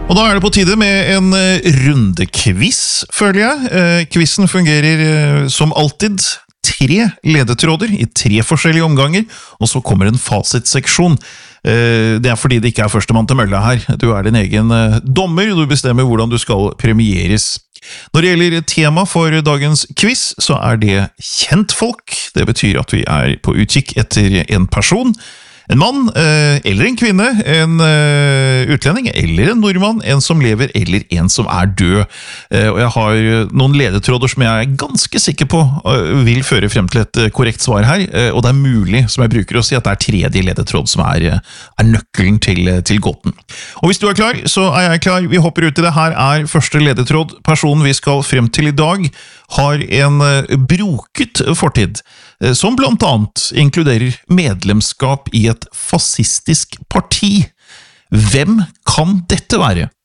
Og da det på tide med en rundekviss, føler jeg. Quizen fungerer som alltid. 3 ledetråder i 3 forskjellige omganger, og så kommer en fasitseksjon. Det fordi det ikke førstemann til mølla her. Du din egen dommer, og du bestemmer hvordan du skal premieres. Når det gjelder tema for dagens quiz, så det kjentfolk. Det betyr at vi på utkikk etter en person, en mann, eller en kvinne, en utlending, eller en nordmann, en som lever, eller en som død. Og jeg har noen ledetråder som jeg ganske sikker på vil føre frem til et korrekt svar her, og det mulig, som jeg bruker å si, at det tredje ledetråd som nøkkelen til gåten. Og hvis du klar, så jeg klar. Vi hopper ut i det. Her første ledetråd. Personen vi skal frem til i dag har en broket fortid, som blant annet inkluderer medlemskap i et fascistisk parti. Hvem kan dette være?